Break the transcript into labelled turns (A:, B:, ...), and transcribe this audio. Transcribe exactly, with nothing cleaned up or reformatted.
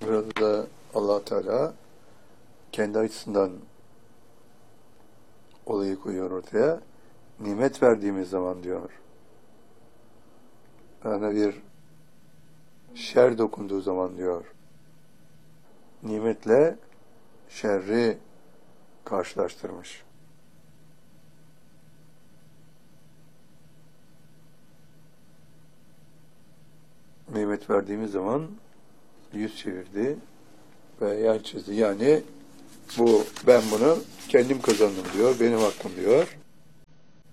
A: Burada da Allah Teala kendi açısından olayı koyuyor ortaya. Nimet verdiğimiz zaman diyor. Yani bir şer dokunduğu zaman diyor. Nimetle şerri karşılaştırmış. Nimet verdiğimiz zaman yüz çevirdi ve yan çizdi. Yani bu, ben bunu kendim kazandım diyor, benim hakkım diyor.